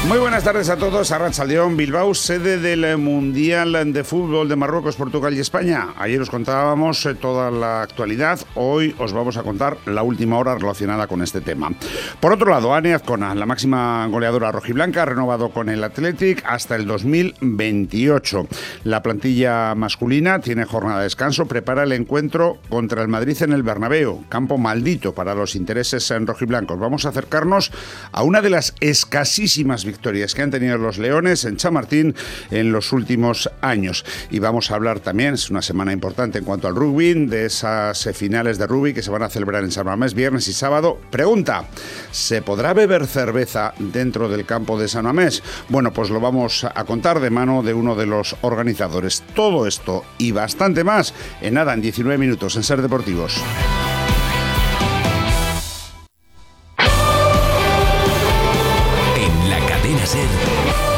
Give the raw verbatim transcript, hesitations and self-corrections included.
Muy buenas tardes a todos. Arratsaldeón, Bilbao, sede del Mundial de Fútbol de Marruecos, Portugal y España. Ayer os contábamos toda la actualidad. Hoy os vamos a contar la última hora relacionada con este tema. Por otro lado, Ane Azcona, la máxima goleadora rojiblanca, ha renovado con el Athletic hasta el dos mil veintiocho. La plantilla masculina tiene jornada de descanso. Prepara el encuentro contra el Madrid en el Bernabéu. Campo maldito para los intereses en rojiblancos. Vamos a acercarnos a una de las escasísimas victorias que han tenido los Leones en Chamartín en los últimos años. Y vamos a hablar también, es una semana importante en cuanto al rugby, de esas finales de rugby que se van a celebrar en San Mamés viernes y sábado. Pregunta, ¿se podrá beber cerveza dentro del campo de San Mamés? Bueno, pues lo vamos a contar de mano de uno de los organizadores. Todo esto y bastante más en nada, en diecinueve minutos en Ser Deportivos. Ser